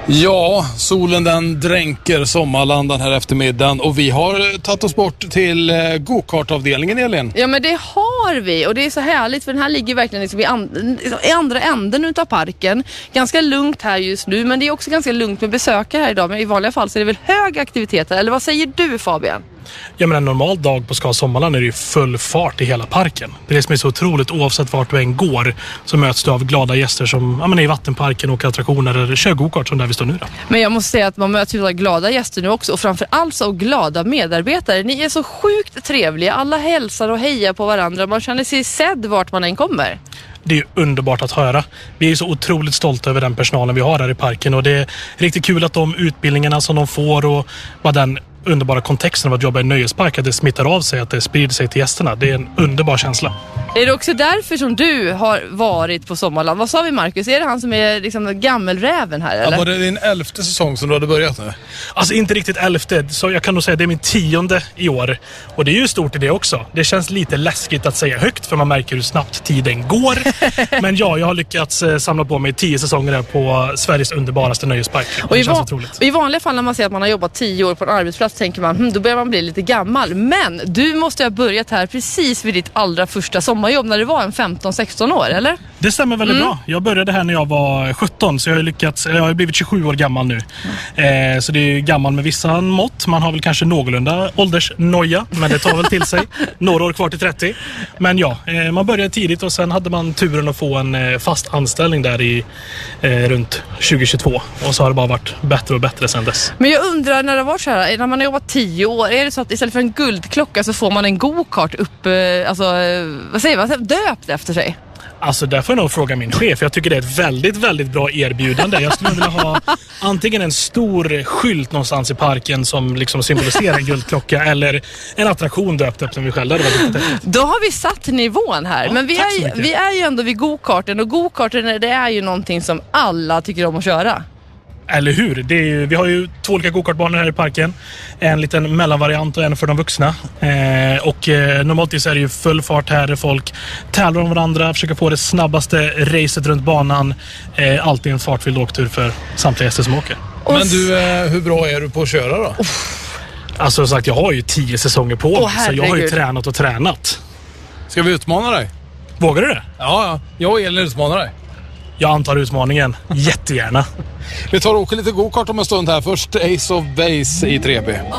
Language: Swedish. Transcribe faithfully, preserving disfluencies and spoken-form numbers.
Ja, solen den dränker Sommarland den här eftermiddagen och vi har tagit oss bort till eh, go-kartavdelningen, Elin. Ja, men det har vi och det är så härligt för den här ligger verkligen liksom i, and- i andra änden utav parken. Ganska lugnt här just nu, men det är också ganska lugnt med besökare här idag. Men i vanliga fall så är det väl hög aktivitet här. Eller vad säger du, Fabian? Ja, men en normal dag på Ska Sommarland är det ju full fart i hela parken. Det är det som är så otroligt, oavsett vart du än går så möts du av glada gäster som ja, men är i vattenparken, åker attraktioner eller kör go-kart som där vi står nu då. Men jag måste säga att man möter ju glada gäster nu också och framförallt så glada medarbetare. Ni är så sjukt trevliga, alla hälsar och hejar på varandra. Man känner sig sedd vart man än kommer. Det är ju underbart att höra. Vi är så otroligt stolta över den personalen vi har här i parken och det är riktigt kul att de utbildningarna som de får och vad den underbara kontexten av att jobba i nöjespark, att det smittar av sig, att det sprider sig till gästerna. Det är en underbar känsla. Är det också därför som du har varit på Sommarland? Vad sa vi, Marcus? Är det han som är liksom gammelräven här, eller? Ja, var det din elfte säsong som du hade börjat nu? Alltså inte riktigt elfte, så jag kan nog säga att det är min tionde i år. Och det är ju stort i det också. Det känns lite läskigt att säga högt för man märker hur snabbt tiden går. Men ja, jag har lyckats samla på mig tio säsonger här på Sveriges underbaraste nöjespark. Och det i, känns va- otroligt. och i vanliga fall när man ser att man har jobbat tio år på en arbetsplats tänker man, hm, då börjar man bli lite gammal. Men du måste ha börjat här precis vid ditt allra första sommarjobb när du var en femton sexton år, eller? Det stämmer väldigt Mm. bra. Jag började här när jag var sjutton, så jag har lyckats, jag har blivit tjugosju år gammal nu. Eh, så det är gammal med vissa mått. Man har väl kanske någorlunda åldersnoja, men det tar väl till sig. Några år kvar till trettio. Men ja, eh, man började tidigt och sen hade man turen att få en eh, fast anställning där i eh, runt tjugo tjugotvå. Och så har det bara varit bättre och bättre sedan dess. Men jag undrar, när det var så här, när man har jobbat tio år, är det så att istället för en guldklocka så får man en go-kart upp, eh, alltså, eh, vad säger man, döpt efter sig? Alltså där får jag nog fråga min chef. Jag tycker det är ett väldigt, väldigt bra erbjudande. Jag skulle vilja ha antingen en stor skylt någonstans i parken som liksom symboliserar en guldklocka eller en attraktion döpt efter mig själv. Det var riktigt häftigt. Då har vi satt nivån här. Ja, men vi tack så är, mycket. vi är ju ändå vid go-karten och go-karten det är ju någonting som alla tycker om att köra. Eller hur? Det är ju, vi har ju två olika go-kartbanor här i parken. En liten mellanvariant och en för de vuxna. Eh, och eh, normalt så är det ju full fart här. Folk tävlar om varandra, försöker få det snabbaste racet runt banan. Eh, alltid en fartfylld åktur för samtliga gäster som åker. Men du, eh, hur bra är du på att köra då? Alltså som sagt, jag har ju tio säsonger på mig. Åh, så jag har ju herregud. tränat och tränat. Ska vi utmana dig? Vågar du det? Ja, ja. Jag och Elin utmanar dig. Jag antar utmaningen. Jättegärna. Vi tar och åker lite go-kart om en stund här. Först Ace of Base i tre B.